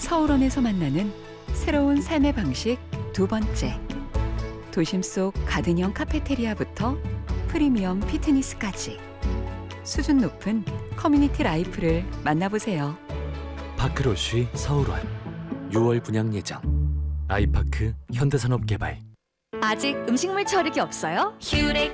서울원에서 만나는 새로운 삶의 방식 두 번째. 도심 속 가든형 카페테리아부터 프리미엄 피트니스까지 수준 높은 커뮤니티 라이프를 만나보세요. 파크로쉬 서울원 6월 분양 예정. 아이파크 현대산업개발. 아직 음식물 처리기 없어요? 휴렉